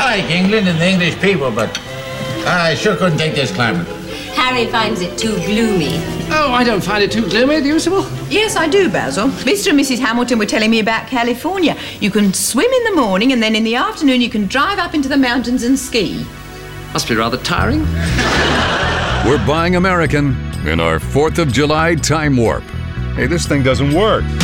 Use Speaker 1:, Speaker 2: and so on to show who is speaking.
Speaker 1: I like England and the English people, but I sure couldn't take this climate.
Speaker 2: Harry finds it too gloomy.
Speaker 3: Oh, I don't find it too gloomy, do you, Sybil?
Speaker 4: Yes, I do, Basil. Mr. and Mrs. Hamilton were telling me about California. You can swim in the morning, and then in the afternoon you can drive up into the mountains and ski.
Speaker 3: Must be rather tiring.
Speaker 5: We're buying American in our 4th of July time warp. Hey, this thing doesn't work.